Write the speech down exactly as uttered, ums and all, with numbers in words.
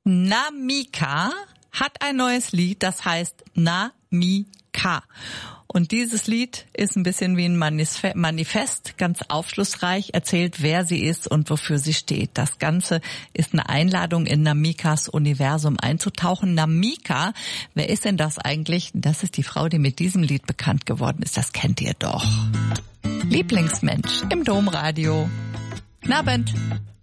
Namika hat ein neues Lied, das heißt Namika. Und dieses Lied ist ein bisschen wie ein Manifest, ganz aufschlussreich, erzählt, wer sie ist und wofür sie steht. Das Ganze ist eine Einladung, in Namikas Universum einzutauchen. Namika, wer ist denn das eigentlich? Das ist die Frau, die mit diesem Lied bekannt geworden ist. Das kennt ihr doch. Lieblingsmensch im Domradio. Guten Abend.